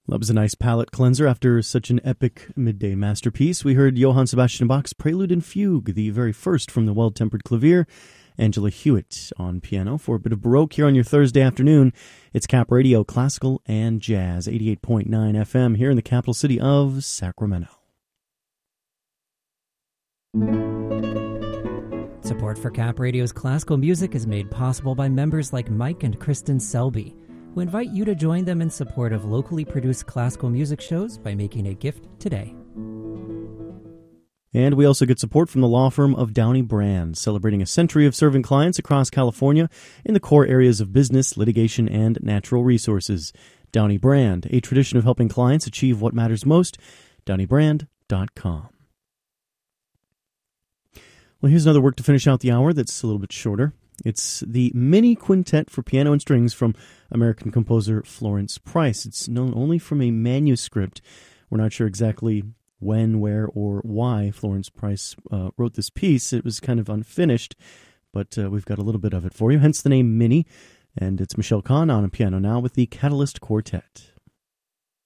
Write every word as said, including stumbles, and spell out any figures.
That was a nice palate cleanser after such an epic midday masterpiece. We heard Johann Sebastian Bach's Prelude and Fugue, the very first from the Well-Tempered Clavier. Angela Hewitt on piano for a bit of Baroque here on your Thursday afternoon. It's Cap Radio, classical and jazz, eighty-eight point nine F M here in the capital city of Sacramento. Support for Cap Radio's classical music is made possible by members like Mike and Kristen Selby, who invite you to join them in support of locally produced classical music shows by making a gift today. And we also get support from the law firm of Downey Brand, celebrating a century of serving clients across California in the core areas of business, litigation, and natural resources. Downey Brand, a tradition of helping clients achieve what matters most. downey brand dot com. Well, here's another work to finish out the hour that's a little bit shorter. It's the Mini Quintet for Piano and Strings from American composer Florence Price. It's known only from a manuscript. We're not sure exactly when, where, or why Florence Price uh, wrote this piece. It was kind of unfinished, but uh, we've got a little bit of it for you, hence the name Mini. And it's Michelle Kahn on a piano now with the Catalyst Quartet.